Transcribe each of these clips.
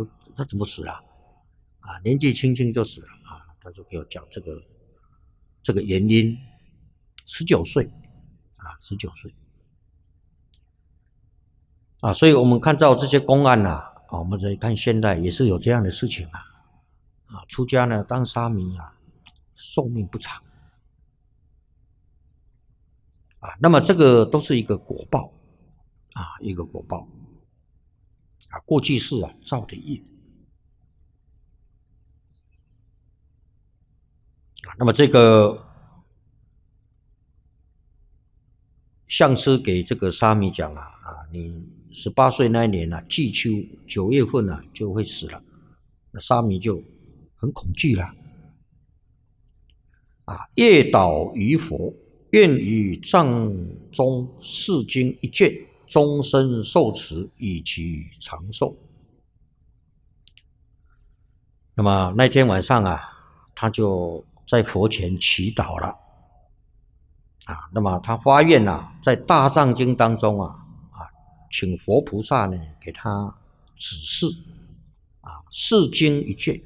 说他怎么死了？啊，年纪轻轻就死了啊，他就给我讲这个原因，19岁啊，19岁啊，所以我们看到这些公案啊，我们再看现代也是有这样的事情啊，啊，出家呢当沙弥啊，寿命不长啊，那么这个都是一个果报啊，一个果报啊，过去世啊造的业。那么这个上师给这个沙弥讲啊，你18岁那一年啊，季秋9月份啊就会死了，那沙弥就很恐惧了啊，夜祷于佛，愿于藏中释经一卷，终身受持，以其长寿。那么那天晚上啊，他就在佛前祈祷了啊。那么他发愿啊，在大藏经当中啊，请佛菩萨呢给他指示啊，释经一卷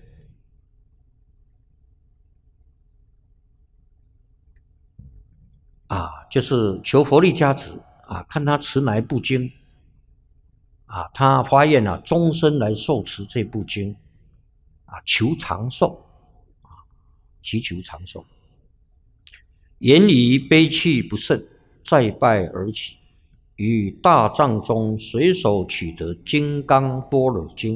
啊，就是求佛力加持啊，看他持哪一部经啊，他发愿啊，终身来受持这部经啊，求长寿啊，祈求长寿。言语悲泣不胜，再拜而起，于大藏中随手取得《金刚般若经》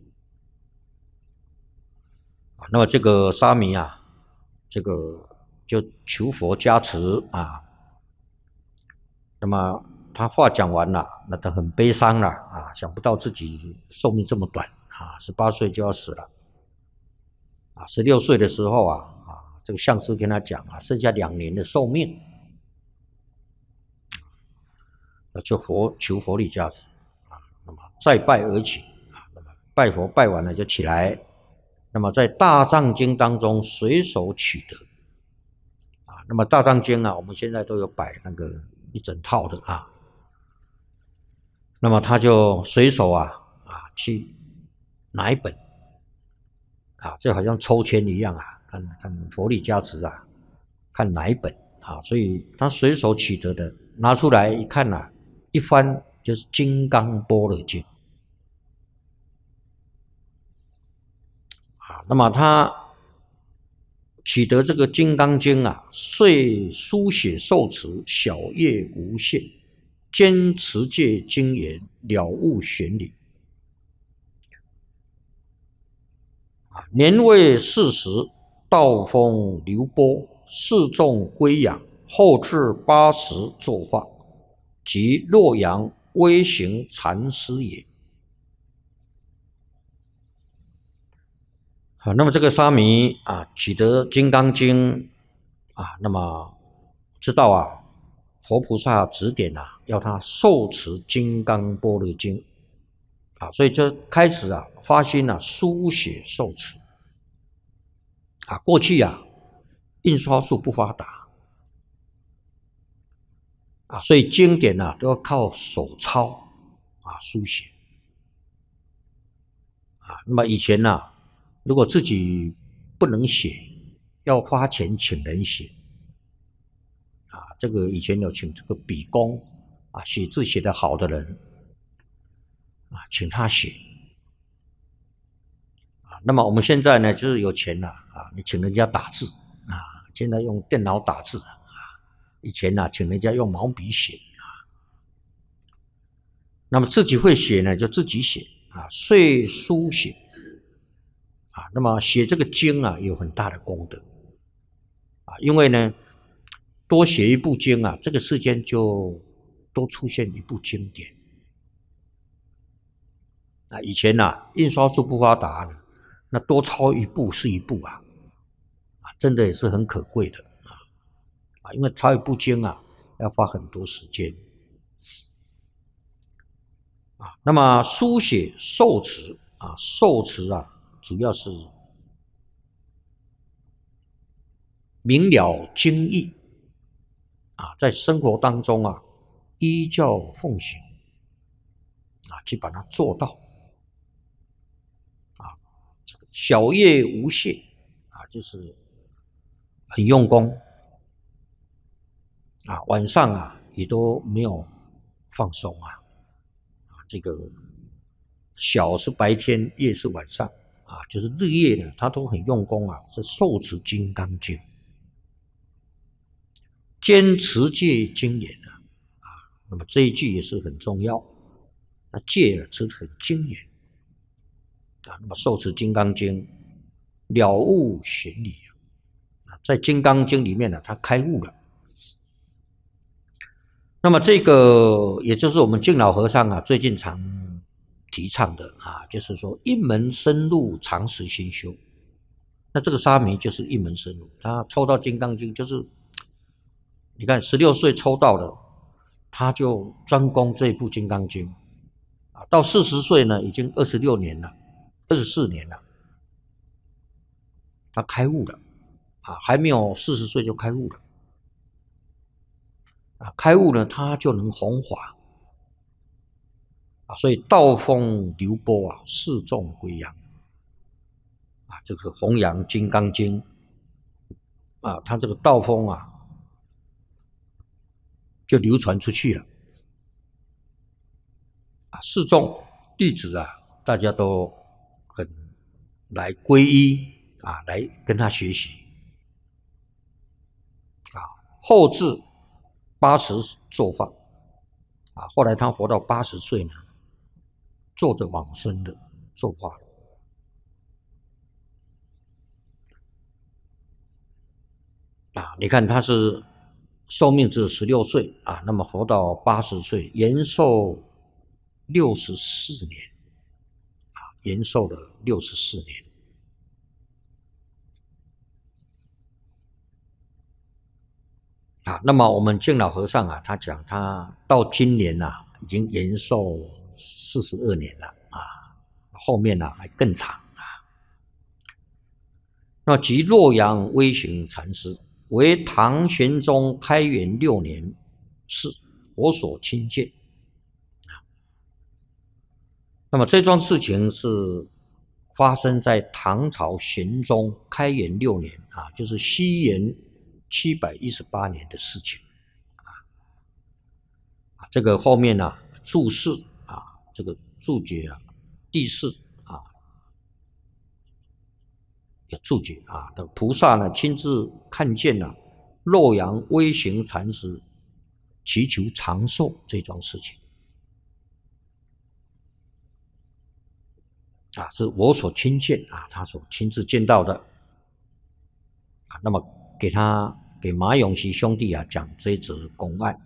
啊。那么这个沙弥啊，这个就求佛加持啊。那么他话讲完了，那他很悲伤了啊，想不到自己寿命这么短啊，18岁就要死了啊。16岁的时候啊，这个上师跟他讲啊，剩下2年的寿命。就求佛力加持啊，那么再拜而起啊，那么拜佛拜完了就起来，那么在大藏经当中随手取得啊，那么大藏经啊，我们现在都有摆那个一整套的啊，那么他就随手去拿一本啊，这好像抽签一样啊，看佛力加持啊，看哪一本啊，所以他随手取得的拿出来一看啊。一翻就是《金刚般若经》啊，那么他取得这个《金刚经》啊，遂书写受持，小业无限，坚持戒精研，了悟玄理啊。年未40，道风流波，示众归养，后至80作法。即洛阳威行禅师也啊。那么这个沙弥啊，取得《金刚经》啊，那么知道啊，佛菩萨指点啊，要他受持《金刚般若经》啊，所以就开始啊，发心啊，书写受持啊。过去啊，印刷术不发达。啊，所以经典啊都要靠手抄啊书写啊。那么以前啊，如果自己不能写，要花钱请人写啊。这个以前有请这个笔工啊，写字写得好的人啊，请他写啊。那么我们现在呢，就是有钱了啊，你请人家打字啊，现在用电脑打字。以前请人家用毛笔写啊，那么自己会写呢，就自己写啊，遂书写啊。那么写这个经啊，有很大的功德啊，因为呢，多写一部经啊，这个世间就多出现一部经典啊。以前印刷术不发达呢，那多抄一部是一部啊，真的也是很可贵的。因为抄一部经啊，要花很多时间啊。那么书写受持啊，受持啊，主要是明了经义啊，在生活当中啊，依教奉行啊，去把它做到这个小夜无懈啊，就是很用功啊，晚上啊也都没有放松啊。这个小是白天，夜是晚上啊，就是日夜呢，他都很用功啊，是受持金刚经，坚持戒精严啊。那么这一句也是很重要，那戒呢持得很精严啊。那么受持金刚经，了悟玄理啊，在金刚经里面呢，他开悟了。那么这个也就是我们净老和尚啊最近常提倡的啊，就是说一门深入，长时心修。那这个沙弥就是一门深入，他抽到金刚经，就是你看16岁抽到了，他就专攻这一部金刚经啊，到40岁呢，已经26年了，24年了，他开悟了啊，还没有40岁就开悟了。啊，开悟呢，他就能弘法啊，所以道风流波啊，示众归扬啊，这个弘扬金刚经啊，他这个道风啊，就流传出去了啊，示众弟子啊，大家都很来皈依啊，来跟他学习啊，后至80坐放啊，后来他活到80岁呢，坐着往生的坐化了啊。你看他是寿命只有16岁啊，那么活到80岁，延寿64年啊，延寿了64年。啊，那么我们净老和尚啊，他讲他到今年啊，已经延寿42年了啊，后面呢还更长啊。那即洛阳微行禅师，为唐玄宗开元6年是我所亲见。那么这桩事情是发生在唐朝玄宗开元6年啊，就是西元718年的事情啊。这个后面啊注释啊，这个注解啊，第四啊有注解啊的菩萨呢亲自看见了洛阳微行禅师祈求长寿这桩事情啊，是我所亲见啊，他所亲自见到的啊。那么给马永熙兄弟啊讲这一则公案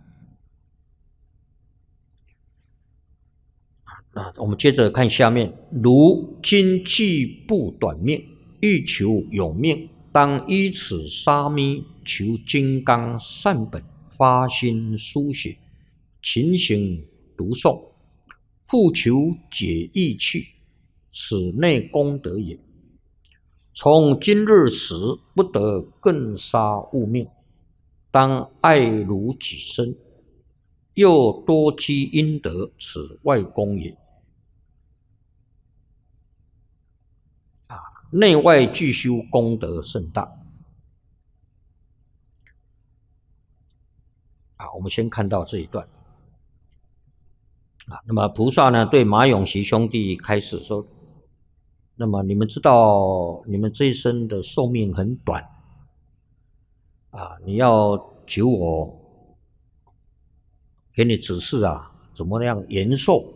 啊。我们接着看下面，如今既不短命，欲求有命，当依此沙弥求金刚善本，发心书写，勤行读诵，复求解义趣，此内功德也。从今日始，不得更杀物命，当爱如己身，又多积阴德，此外功也。内外俱修，功德甚大啊。我们先看到这一段啊。那么菩萨呢对马永熙兄弟开始说，那么你们知道你们这一生的寿命很短啊，你要求我给你指示啊，怎么样延寿，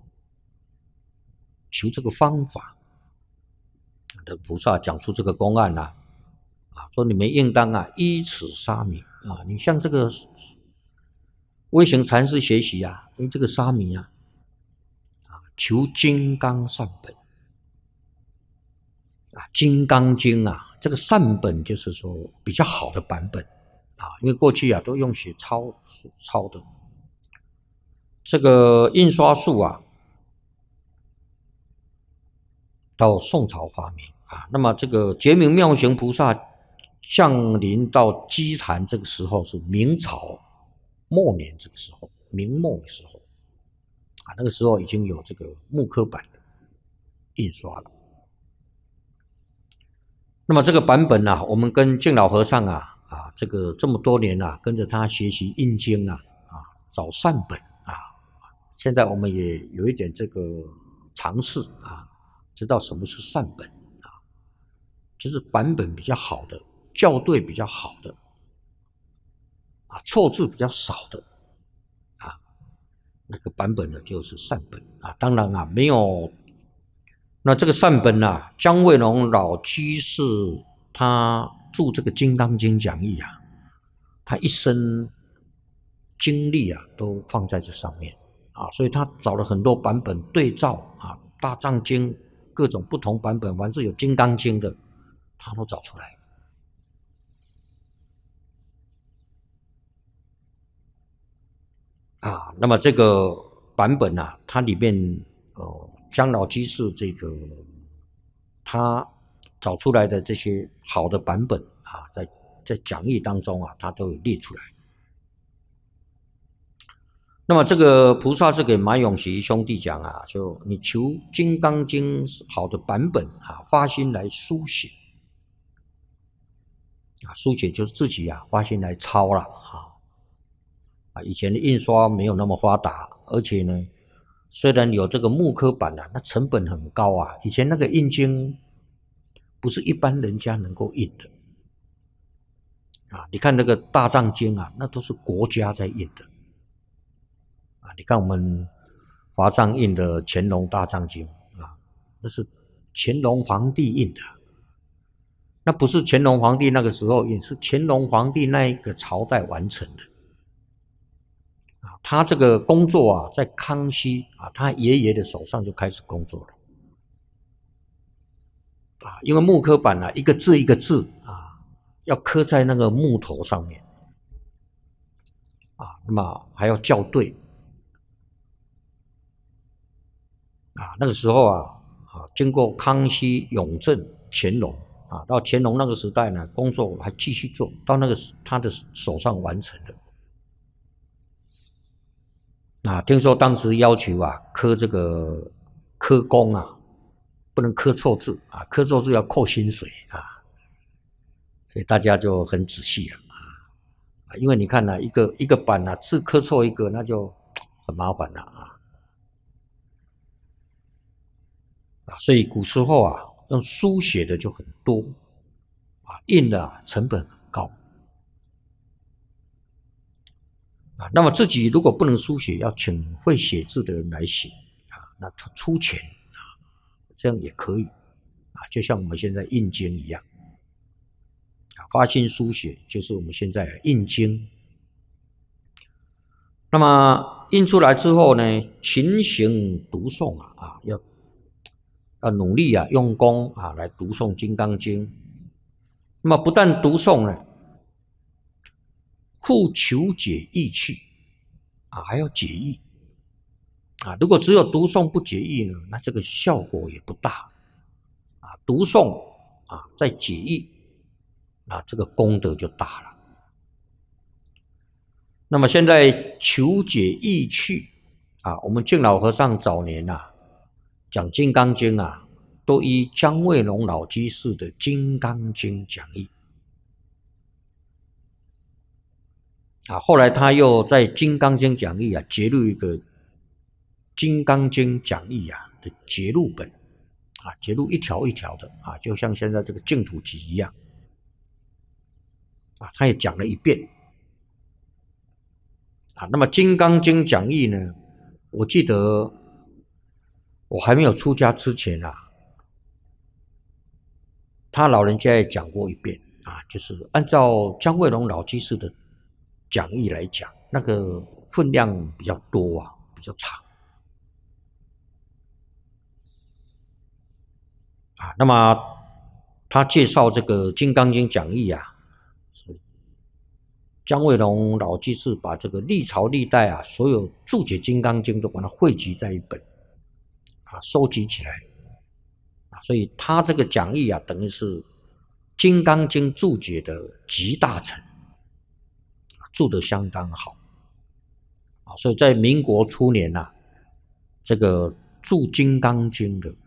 求这个方法。的菩萨讲出这个公案啊，说你们应当啊依此沙弥啊，你向这个微行禅师学习啊，这个沙弥啊，求金刚善本啊，金刚经啊，这个善本就是说比较好的版本啊，因为过去啊都用写抄的，这个印刷术啊，到宋朝发明啊。那么这个觉明妙行菩萨降临到基坛这个时候是明朝末年，这个时候明末的时候啊，那个时候已经有这个木刻版的印刷了那么这个版本啊，我们跟净老和尚这个这么多年跟着他学习印经找善本现在我们也有一点这个尝试知道什么是善本就是版本比较好的，校对比较好的错字比较少的那个版本呢就是善本当然没有。那这个善本姜惠龙老居士他著这个《金刚经》讲义他一生精力都放在这上面所以他找了很多版本对照大藏经各种不同版本，凡是有《金刚经》的，他都找出来那么这个版本它里面姜老居士这个他找出来的这些好的版本在讲义当中他都有列出来。那么这个菩萨是给马永琪兄弟讲就你求《金刚经》好的版本发心来书写书写就是自己发心来抄了以前的印刷没有那么发达，而且呢，虽然有这个木刻版那成本很高以前那个印经不是一般人家能够印的你看那个大藏经那都是国家在印的你看我们华藏印的乾隆大藏经那是乾隆皇帝印的，那不是乾隆皇帝那个时候印，是乾隆皇帝那一个朝代完成的他这个工作在康熙他爷爷的手上就开始工作了因为木刻版一个字一个字要刻在那个木头上面那么还要校对那个时候经过康熙、永正、乾隆到乾隆那个时代呢，工作还继续做到那个他的手上完成的听说当时要求刻这个刻工不能刻错字刻错字要扣薪水所以大家就很仔细了因为你看一个版字刻错一个，那就很麻烦了所以古时候用书写的就很多印的成本很高那么自己如果不能书写，要请会写字的人来写那他出钱这样也可以就像我们现在印经一样发心书写就是我们现在印经。那么印出来之后呢，勤行读诵要努力用功来读诵《金刚经》。那么不但读诵呢，复求解义趣还要解义如果只有读诵不解义呢，那这个效果也不大读诵再解义这个功德就大了。那么现在求解义趣我们净老和尚早年讲《金刚经》都依姜惠龙老居士的《金刚经》讲义后来他又在《金刚经》讲义节录一个《金刚经》讲义的节录本节录一条一条的就像现在这个净土集一样他也讲了一遍那么《金刚经》讲义呢，我记得我还没有出家之前他老人家也讲过一遍就是按照姜惠龙老居士的讲义来讲，那个分量比较多比较长那么他介绍这个《金刚经》讲义是姜惠龙老居士把这个历朝历代所有注解《金刚经》都把它汇集在一本收集起来所以他这个讲义等于是《金刚经》注解的集大成注得相当好所以在民国初年这个注《金刚经》的